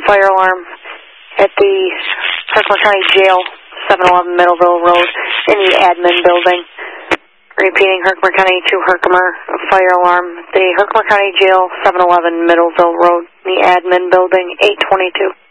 fire alarm at the Herkimer County Jail, 711 Middleville Road, in the admin building. Repeating, Herkimer County to Herkimer, fire alarm, the Herkimer County Jail, 711 Middleville Road, in the admin building, 822.